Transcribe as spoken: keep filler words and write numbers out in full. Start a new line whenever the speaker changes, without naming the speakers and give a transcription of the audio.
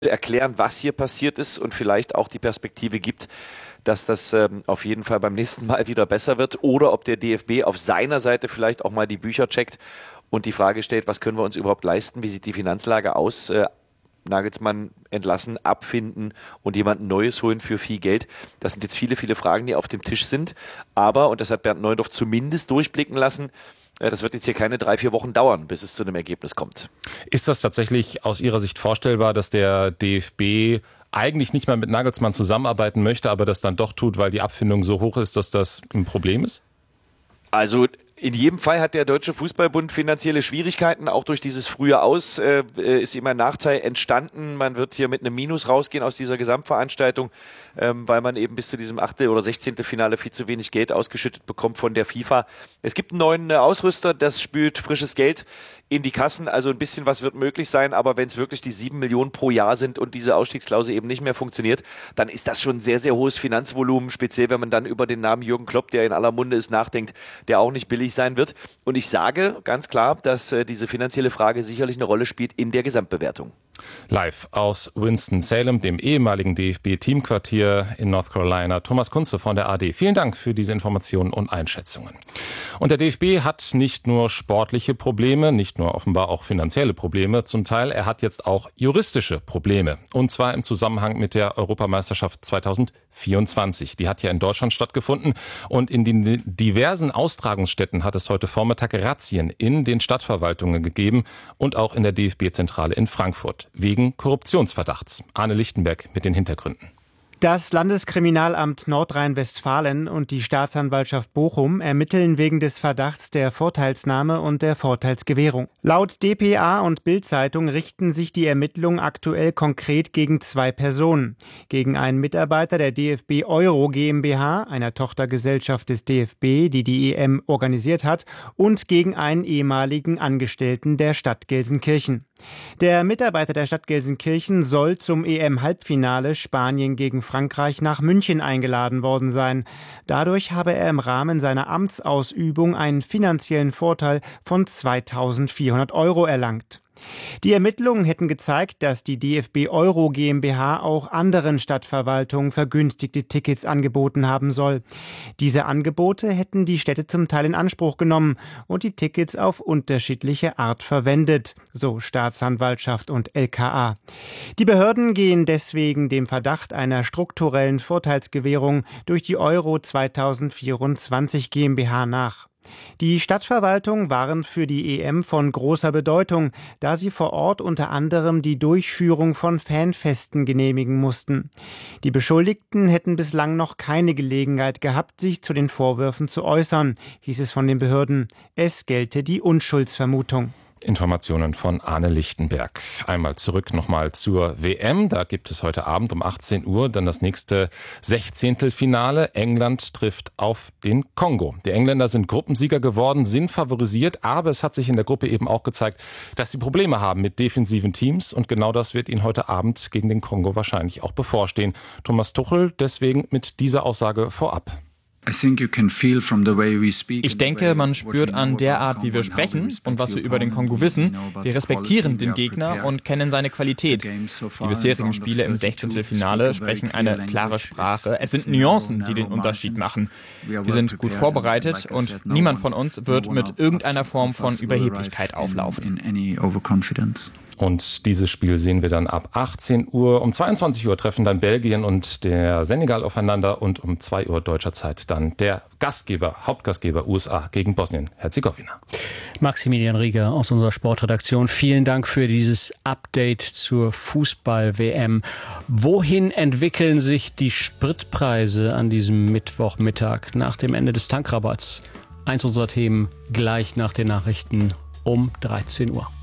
erklären, was hier passiert ist und vielleicht auch die Perspektive gibt, dass das ähm, auf jeden Fall beim nächsten Mal wieder besser wird oder ob der D F B auf seiner Seite vielleicht auch mal die Bücher checkt und die Frage stellt, was können wir uns überhaupt leisten, wie sieht die Finanzlage aus, äh, Nagelsmann entlassen, abfinden und jemanden Neues holen für viel Geld. Das sind jetzt viele, viele Fragen, die auf dem Tisch sind, aber, und das hat Bernd Neuendorf zumindest durchblicken lassen, das wird jetzt hier keine drei, vier Wochen dauern, bis es zu einem Ergebnis kommt.
Ist das tatsächlich aus Ihrer Sicht vorstellbar, dass der D F B eigentlich nicht mehr mit Nagelsmann zusammenarbeiten möchte, aber das dann doch tut, weil die Abfindung so hoch ist, dass das ein Problem ist?
Also in jedem Fall hat der Deutsche Fußballbund finanzielle Schwierigkeiten. Auch durch dieses frühe Aus äh, ist ihm ein Nachteil entstanden. Man wird hier mit einem Minus rausgehen aus dieser Gesamtveranstaltung, ähm, weil man eben bis zu diesem Achtel- oder sechzehnten Finale viel zu wenig Geld ausgeschüttet bekommt von der FIFA. Es gibt einen neuen äh, Ausrüster, das spült frisches Geld in die Kassen. Also ein bisschen was wird möglich sein, aber wenn es wirklich die sieben Millionen pro Jahr sind und diese Ausstiegsklausel eben nicht mehr funktioniert, dann ist das schon ein sehr, sehr hohes Finanzvolumen, speziell wenn man dann über den Namen Jürgen Klopp, der in aller Munde ist, nachdenkt, der auch nicht billig sein wird. Und ich sage ganz klar, dass äh, diese finanzielle Frage sicherlich eine Rolle spielt in der Gesamtbewertung.
Live aus Winston-Salem, dem ehemaligen D F B-Teamquartier in North Carolina, Thomas Kunze von der A D. Vielen Dank für diese Informationen und Einschätzungen. Und der D F B hat nicht nur sportliche Probleme, nicht nur offenbar auch finanzielle Probleme. Zum Teil, er hat jetzt auch juristische Probleme. Und zwar im Zusammenhang mit der Europameisterschaft zweitausendvierundzwanzig. Die hat ja in Deutschland stattgefunden. Und in den diversen Austragungsstätten hat es heute Vormittag Razzien in den Stadtverwaltungen gegeben und auch in der D F B-Zentrale in Frankfurt. Wegen Korruptionsverdachts. Arne Lichtenberg mit den Hintergründen.
Das Landeskriminalamt Nordrhein-Westfalen und die Staatsanwaltschaft Bochum ermitteln wegen des Verdachts der Vorteilsnahme und der Vorteilsgewährung. Laut d p a und Bild-Zeitung richten sich die Ermittlungen aktuell konkret gegen zwei Personen. Gegen einen Mitarbeiter der D F B Euro GmbH, einer Tochtergesellschaft des D F B, die die E M organisiert hat, und gegen einen ehemaligen Angestellten der Stadt Gelsenkirchen. Der Mitarbeiter der Stadt Gelsenkirchen soll zum E M-Halbfinale Spanien gegen Frankreich nach München eingeladen worden sein. Dadurch habe er im Rahmen seiner Amtsausübung einen finanziellen Vorteil von zweitausendvierhundert Euro erlangt. Die Ermittlungen hätten gezeigt, dass die D F B Euro GmbH auch anderen Stadtverwaltungen vergünstigte Tickets angeboten haben soll. Diese Angebote hätten die Städte zum Teil in Anspruch genommen und die Tickets auf unterschiedliche Art verwendet, so Staatsanwaltschaft und L K A. Die Behörden gehen deswegen dem Verdacht einer strukturellen Vorteilsgewährung durch die Euro zweitausendvierundzwanzig GmbH nach. Die Stadtverwaltungen waren für die E M von großer Bedeutung, da sie vor Ort unter anderem die Durchführung von Fanfesten genehmigen mussten. Die Beschuldigten hätten bislang noch keine Gelegenheit gehabt, sich zu den Vorwürfen zu äußern, hieß es von den Behörden. Es gelte die Unschuldsvermutung.
Informationen von Arne Lichtenberg. Einmal zurück nochmal zur W M. Da gibt es heute Abend um achtzehn Uhr dann das nächste Sechzehntelfinale. England trifft auf den Kongo. Die Engländer sind Gruppensieger geworden, sind favorisiert, aber es hat sich in der Gruppe eben auch gezeigt, dass sie Probleme haben mit defensiven Teams und genau das wird ihnen heute Abend gegen den Kongo wahrscheinlich auch bevorstehen. Thomas Tuchel deswegen mit dieser Aussage vorab.
Ich denke, man spürt an der Art, wie wir sprechen und was wir über den Kongo wissen. Wir respektieren den Gegner und kennen seine Qualität. Die bisherigen Spiele im Sechzehntelfinale sprechen eine klare Sprache. Es sind Nuancen, die den Unterschied machen. Wir sind gut vorbereitet und niemand von uns wird mit irgendeiner Form von Überheblichkeit auflaufen.
Und dieses Spiel sehen wir dann ab achtzehn Uhr. Um zweiundzwanzig Uhr treffen dann Belgien und der Senegal aufeinander und um zwei Uhr deutscher Zeit dann der Gastgeber, Hauptgastgeber U S A gegen Bosnien-Herzegowina.
Maximilian Rieger aus unserer Sportredaktion, vielen Dank für dieses Update zur Fußball-W M. Wohin entwickeln sich die Spritpreise an diesem Mittwochmittag nach dem Ende des Tankrabatts? Eins unserer Themen gleich nach den Nachrichten um dreizehn Uhr.